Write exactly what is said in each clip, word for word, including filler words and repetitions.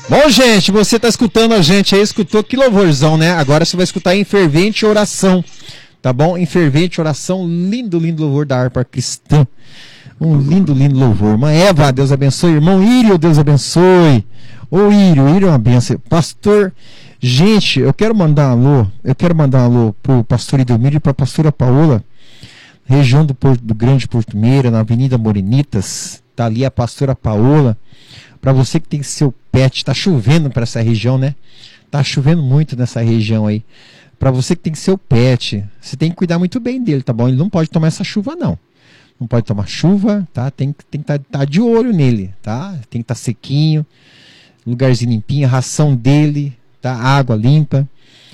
Bom, gente, você tá escutando a gente aí, escutou que louvorzão, né? Agora você vai escutar em fervente oração, tá bom? Em fervente oração, lindo, lindo louvor da harpa cristã. Um lindo, lindo louvor. Irmã Eva, Deus abençoe. Irmão Írio, Deus abençoe. Ô Írio, Írio é uma benção. Pastor, gente, eu quero mandar um alô, eu quero mandar um alô pro pastor Idelmiro e pra pastora Paola, região do, Porto, do Grande Porto Meira, na Avenida Morenitas. Tá ali a pastora Paola. Para você que tem seu pet, tá chovendo para essa região, né? Tá chovendo muito nessa região aí. Para você que tem seu pet, você tem que cuidar muito bem dele, tá bom? Ele não pode tomar essa chuva, não. Não pode tomar chuva, tá? Tem que tem que tá, tá de olho nele, tá? Tem que estar tá sequinho, lugarzinho limpinho, a ração dele, tá? Água limpa.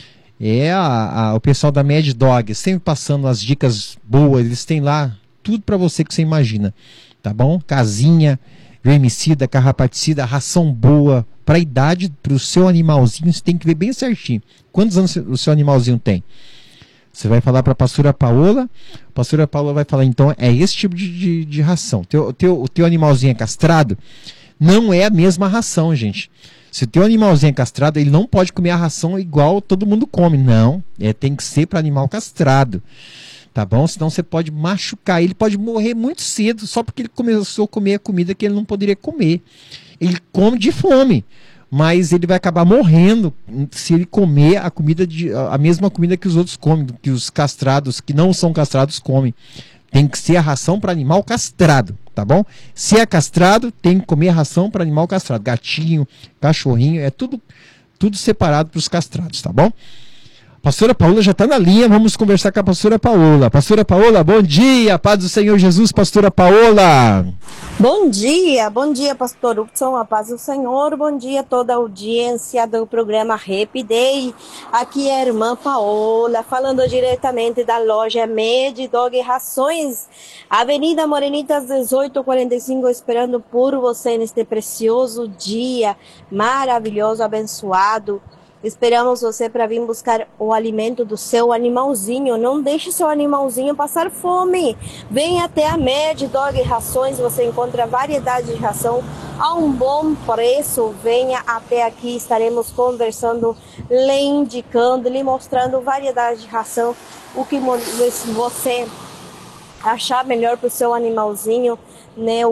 É a, a, o pessoal da Mad Dog sempre passando as dicas boas. Eles têm lá tudo para você que você imagina, tá bom? Casinha, vermicida, carrapaticida, ração boa, para a idade, para o seu animalzinho, você tem que ver bem certinho. Quantos anos o seu animalzinho tem? Você vai falar para a pastora Paola, a pastora Paola vai falar, então, é esse tipo de, de, de ração. Teu, teu, o teu animalzinho é castrado, não é a mesma ração, gente. Se o teu animalzinho é castrado, ele não pode comer a ração igual todo mundo come, não. É, tem que ser para animal castrado. Tá bom? Senão você pode machucar. Ele pode morrer muito cedo só porque ele começou a comer a comida que ele não poderia comer. Ele come de fome, mas ele vai acabar morrendo se ele comer a comida de, a mesma comida que os outros comem, que os castrados, que não são castrados, comem. Tem que ser a ração para animal castrado, tá bom? Se é castrado, tem que comer a ração para animal castrado. Gatinho, cachorrinho, é tudo, tudo separado para os castrados, tá bom? Pastora Paola já está na linha, vamos conversar com a pastora Paola. Pastora Paola, bom dia, paz do Senhor Jesus, pastora Paola. Bom dia, bom dia, pastor Hudson, a paz do Senhor, bom dia a toda a audiência do programa Happy Day. Aqui é a irmã Paola, falando diretamente da loja Mad Dog Rações, Avenida Morenitas dezoito quarenta e cinco, esperando por você neste precioso dia maravilhoso, abençoado. Esperamos você para vir buscar o alimento do seu animalzinho. Não deixe seu animalzinho passar fome. Venha até a Mad Dog Rações. Você encontra variedade de ração a um bom preço. Venha até aqui. Estaremos conversando, lhe indicando, lhe mostrando variedade de ração. O que você achar melhor para o seu animalzinho, né?